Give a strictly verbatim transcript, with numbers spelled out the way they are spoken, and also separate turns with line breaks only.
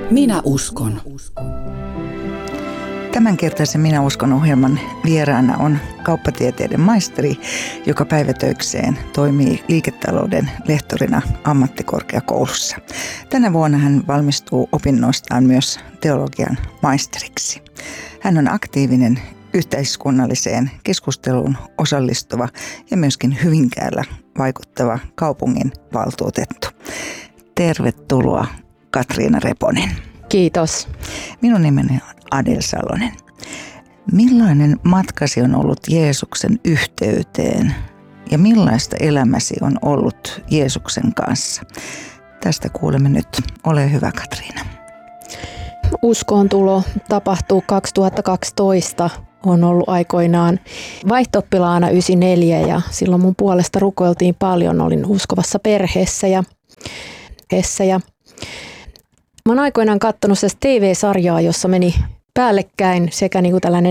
Minä uskon.
Tämänkertaisen Minä uskon -ohjelman vieraana on kauppatieteiden maisteri, joka päivätöikseen toimii liiketalouden lehtorina ammattikorkeakoulussa. Tänä vuonna hän valmistuu opinnoistaan myös teologian maisteriksi. Hän on aktiivinen yhteiskunnalliseen keskusteluun osallistuva ja myöskin Hyvinkäällä vaikuttava kaupungin valtuutettu. Tervetuloa, Katriina Reponen.
Kiitos.
Minun nimeni on Adel Salonen. Millainen matkasi on ollut Jeesuksen yhteyteen ja millaista elämäsi on ollut Jeesuksen kanssa? Tästä kuulemme nyt. Ole hyvä, Katriina.
Uskoontulo tapahtuu kaksituhattakaksitoista. Olen ollut aikoinaan vaihto-oppilaana yhdeksänkymmentäneljä ja silloin mun puolesta rukoiltiin paljon. Olin uskovassa perheessä ja, ja mä oon aikoinaan katsonut se T V-sarjaa, jossa meni päällekkäin sekä niin kuin tällainen